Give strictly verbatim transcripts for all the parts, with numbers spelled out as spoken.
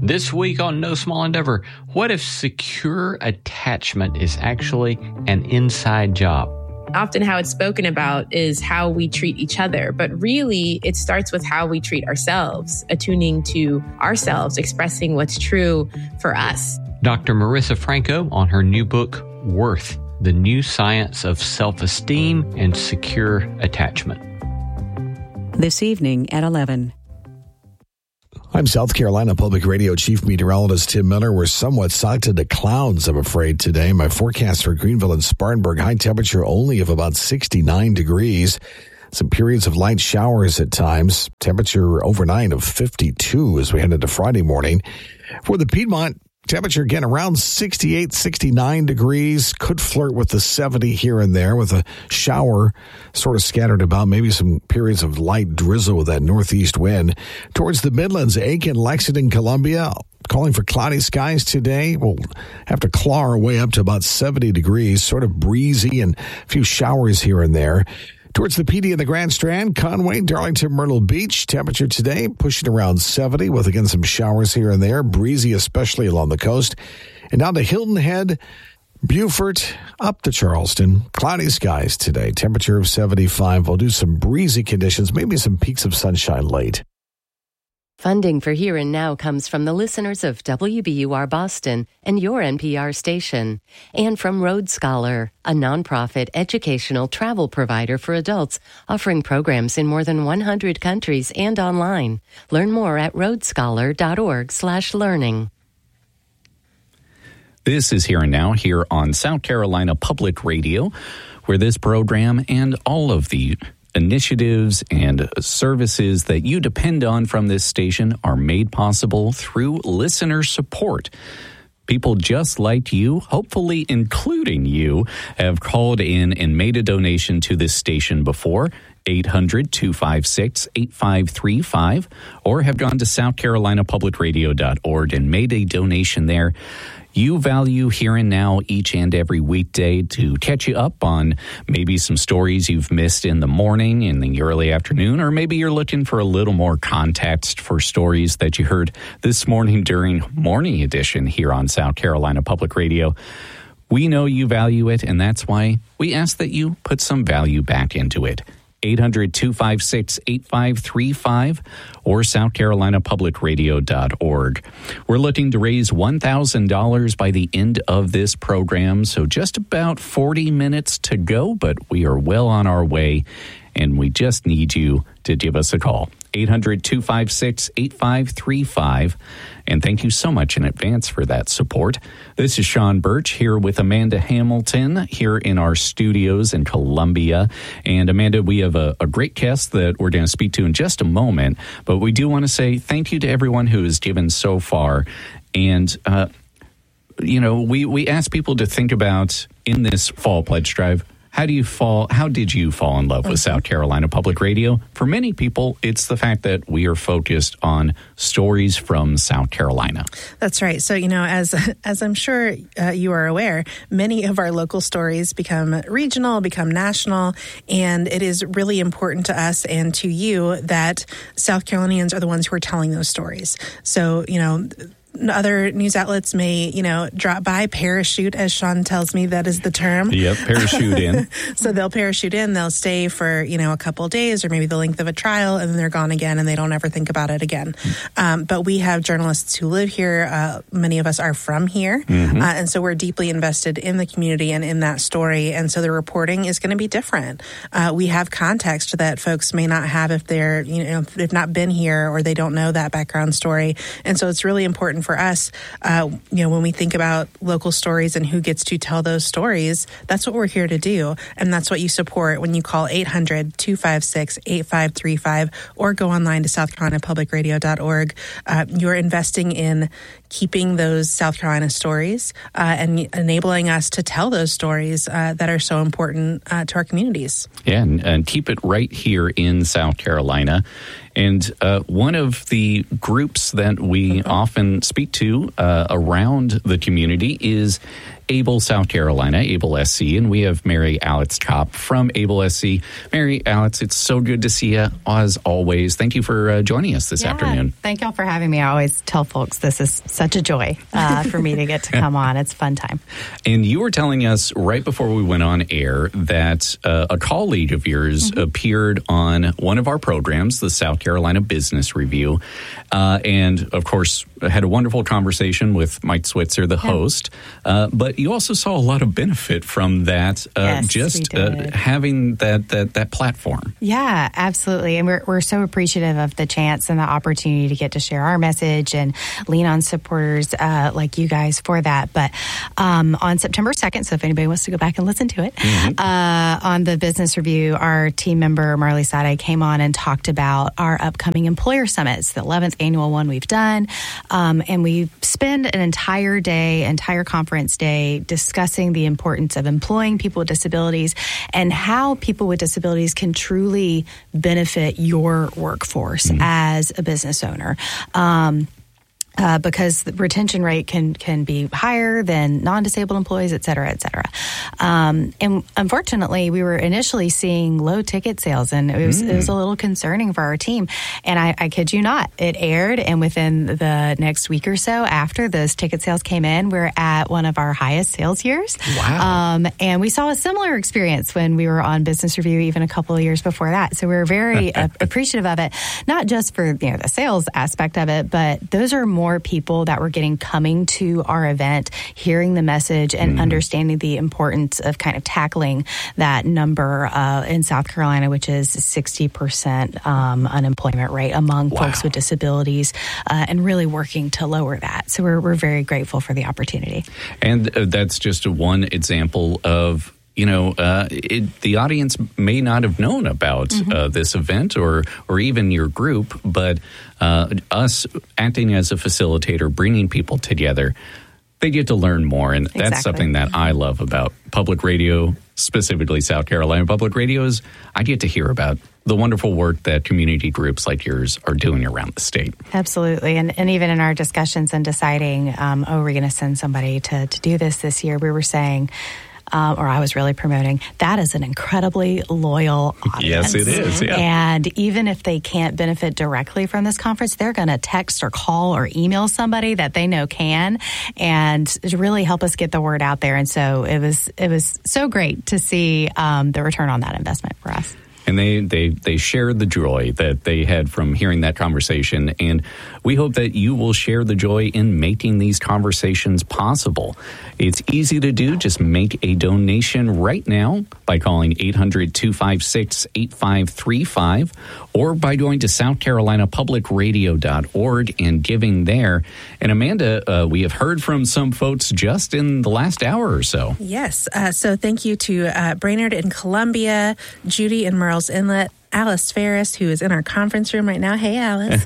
This week on No Small Endeavor, what if secure attachment is actually an inside job? Often how it's spoken about is how we treat each other, but really it starts with how we treat ourselves, attuning to ourselves, expressing what's true for us. Doctor Marissa Franco on her new book, Worth, The New Science of Self-Esteem and Secure Attachment. This evening at eleven. I'm South Carolina Public Radio Chief Meteorologist Tim Miller. We're somewhat socked into clouds, I'm afraid, today. My forecast for Greenville and Spartanburg, high temperature only of about sixty-nine degrees. Some periods of light showers at times. Temperature overnight of fifty-two as we head into Friday morning. For the Piedmont, temperature again around sixty-eight, sixty-nine degrees. Could flirt with the seventy here and there with a shower sort of scattered about. Maybe some periods of light drizzle with that northeast wind. Towards the Midlands, Aiken, Lexington, Columbia, calling for cloudy skies today. We'll have to claw our way up to about seventy degrees. Sort of breezy and a few showers here and there. Towards the P D and the Grand Strand, Conway, Darlington, Myrtle Beach. Temperature today pushing around seventy with, again, some showers here and there. Breezy, especially along the coast. And down to Hilton Head, Beaufort, up to Charleston. Cloudy skies today. Temperature of seventy-five. We'll do some breezy conditions, maybe some peaks of sunshine late. Funding for Here and Now comes from the listeners of W B U R Boston and your N P R station, and from Road Scholar, a nonprofit educational travel provider for adults offering programs in more than one hundred countries and online. Learn more at roadscholar.org slash learning. This is Here and Now here on South Carolina Public Radio, where this program and all of the initiatives and services that you depend on from this station are made possible through listener support. People just like you, hopefully including you, have called in and made a donation to this station before, eight hundred, two five six, eight five three five, or have gone to south carolina public radio dot org and made a donation there. You value Here and Now each and every weekday to catch you up on maybe some stories you've missed in the morning, in the early afternoon, or maybe you're looking for a little more context for stories that you heard this morning during Morning Edition here on South Carolina Public Radio. We know you value it, and that's why we ask that you put some value back into it. eight hundred, two five six, eight five three five or south carolina public radio dot org. We're looking to raise one thousand dollars by the end of this program, so just about forty minutes to go, but we are well on our way, and we just need you to give us a call. eight hundred, two five six, eight five three five. And thank you so much in advance for that support. This is Sean Birch here with Amanda Hamilton here in our studios in Columbia. And Amanda, we have a, a great guest that we're going to speak to in just a moment. But we do want to say thank you to everyone who has given so far. And, uh, you know, we, we ask people to think about in this fall pledge drive, How do you fall? How did you fall in love with South Carolina Public Radio? For many people, it's the fact that we are focused on stories from South Carolina. That's right. So, you know, as as I'm sure uh, you are aware, many of our local stories become regional, become national, and it is really important to us and to you that South Carolinians are the ones who are telling those stories. So, you know, other news outlets may, you know, drop by, parachute, as Sean tells me that is the term. Yep, parachute in. So they'll parachute in, they'll stay for, you know, a couple of days or maybe the length of a trial, and then they're gone again and they don't ever think about it again. Mm-hmm. Um, but we have journalists who live here. Uh, many of us are from here. Mm-hmm. Uh, and so we're deeply invested in the community and in that story. And so the reporting is going to be different. Uh, we have context that folks may not have if they're, you know, if they've not been here or they don't know that background story. And so it's really important for us, uh, you know, when we think about local stories and who gets to tell those stories, that's what we're here to do. And that's what you support when you call eight hundred, two five six, eight five three five or go online to south carolina public radio dot org. Uh, you're investing in keeping those South Carolina stories uh, and enabling us to tell those stories uh, that are so important uh, to our communities. Yeah, and, and keep it right here in South Carolina. And uh, one of the groups that we mm-hmm. often speak to uh, around the community is Able, South Carolina, Able S C, and we have Mary Alex Kopp from Able S C. Mary Alex, it's so good to see you, as always. Thank you for uh, joining us this yeah, afternoon. Thank y'all for having me. I always tell folks this is such a joy uh, for me to get to come on. It's a fun time. And you were telling us right before we went on air that uh, a colleague of yours mm-hmm. appeared on one of our programs, the South Carolina Business Review, uh, and, of course, had a wonderful conversation with Mike Switzer, the yeah. host. Uh, but you also saw a lot of benefit from that, uh, yes, just uh, having that, that that platform. Yeah, absolutely. And we're, we're so appreciative of the chance and the opportunity to get to share our message and lean on supporters uh, like you guys for that. But um, on September second, so if anybody wants to go back and listen to it, mm-hmm. uh, on the Business Review, our team member, Marley Sade, came on and talked about our upcoming employer summits, the eleventh annual one we've done. Um, and we spend an entire day, entire conference day, discussing the importance of employing people with disabilities and how people with disabilities can truly benefit your workforce mm-hmm. as a business owner. Um, Uh, because the retention rate can can be higher than non-disabled employees, et cetera, et cetera. Um, and unfortunately, we were initially seeing low ticket sales, and it was, mm. it was a little concerning for our team. And I, I kid you not, it aired, and within the next week or so after those ticket sales came in, we're at one of our highest sales years. Wow. Um, and we saw a similar experience when we were on Business Review even a couple of years before that. So we we're very uh, appreciative of it, not just for you know the sales aspect of it, but those are more More people that were getting coming to our event, hearing the message and mm. understanding the importance of kind of tackling that number uh, in South Carolina, which is sixty percent um, unemployment rate among wow. folks with disabilities, uh, and really working to lower that. So we're we're very grateful for the opportunity. And uh, that's just one example of You know, uh, it, the audience may not have known about mm-hmm. uh, this event or or even your group, but uh, us acting as a facilitator, bringing people together, they get to learn more. And exactly. that's something that I love about public radio, specifically South Carolina Public Radio, is I get to hear about the wonderful work that community groups like yours are doing around the state. Absolutely. And and even in our discussions and deciding, um, oh, we're going to send somebody to, to do this this year, we were saying, Um, or I was really promoting, that is an incredibly loyal audience. Yes, it is. Yeah. And even if they can't benefit directly from this conference, they're going to text or call or email somebody that they know can, and really help us get the word out there. And so it was it was so great to see um, the return on that investment for us. And they, they, they shared the joy that they had from hearing that conversation. And we hope that you will share the joy in making these conversations possible. It's easy to do. Just make a donation right now by calling eight hundred, two five six, eight five three five or by going to south carolina public radio dot org and giving there. And Amanda, uh, we have heard from some folks just in the last hour or so. Yes. Uh, so thank you to uh, Brainerd in Columbia, Judy in Murrells Inlet, Alice Ferris, who is in our conference room right now. Hey, Alice.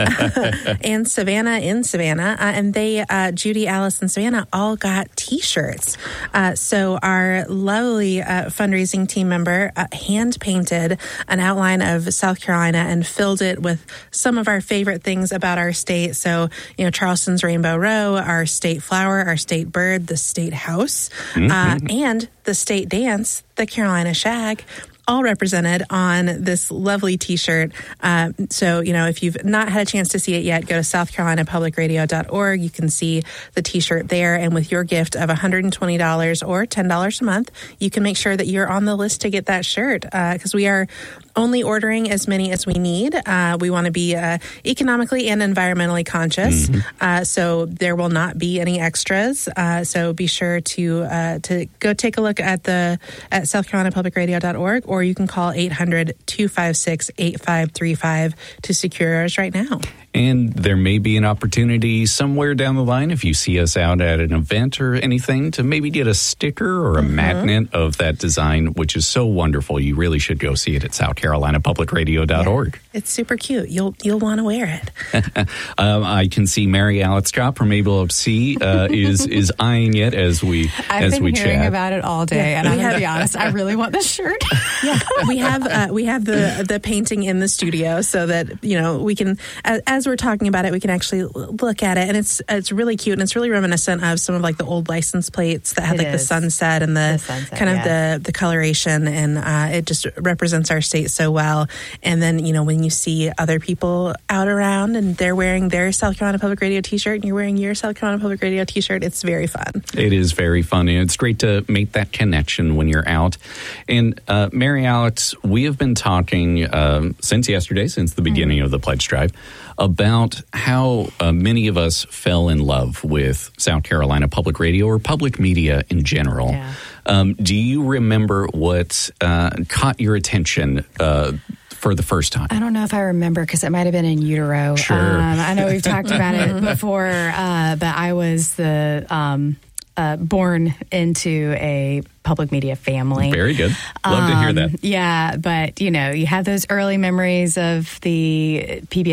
And Savannah in Savannah. Uh, and they, uh, Judy, Alice, and Savannah all got T-shirts. Uh, so our lovely uh, fundraising team member uh, hand-painted an outline of South Carolina and filled it with some of our favorite things about our state. So, you know, Charleston's Rainbow Row, our state flower, our state bird, the state house, mm-hmm. uh, and the state dance, the Carolina Shag, all represented on this lovely T-shirt. Uh, so, you know, if you've not had a chance to see it yet, go to south carolina public radio dot org. You can see the T-shirt there. And with your gift of one hundred twenty dollars or ten dollars a month, you can make sure that you're on the list to get that shirt, because uh, we are only ordering as many as we need. Uh, we want to be uh, economically and environmentally conscious. Mm-hmm. Uh, so there will not be any extras. Uh, so be sure to uh, to go take a look at the at south carolina public radio dot org, or you can call eight hundred, two five six, eight five three five to secure yours right now. And there may be an opportunity somewhere down the line, if you see us out at an event or anything, to maybe get a sticker or a mm-hmm. magnet of that design, which is so wonderful. You really should go see it at south carolina public radio dot org. Yeah, it's super cute. You'll you'll want to wear it. um, I can see Mary Alex Kopp from Able F C uh, is is eyeing it as we I've as been we hearing chat about it all day, yeah, and I'm going to be honest, I really want this shirt. Yeah, we have uh, we have the the painting in the studio so that, you know, we can, as, as we're talking about it, we can actually look at it, and it's it's really cute, and it's really reminiscent of some of like the old license plates that had It like is. the sunset and the, The sunset, kind of yeah. the the coloration, and uh, it just represents our state so well. And then, you know, when you see other people out around and they're wearing their South Carolina Public Radio T-shirt and you're wearing your South Carolina Public Radio T-shirt, it's very fun. It is very fun, and it's great to make that connection when you're out. And uh, Mary Alex, we have been talking um, since yesterday, since the beginning of the Pledge Drive, about how uh, many of us fell in love with South Carolina Public Radio or public media in general. Yeah. Um, do you remember what uh, caught your attention uh, for the first time? I don't know if I remember because it might have been in utero. Sure. Um, I know we've talked about it before, uh, but I was the um, uh, born into a public media family. Very good. Love um, to hear that. Yeah, but, you know, you have those early memories of the P B S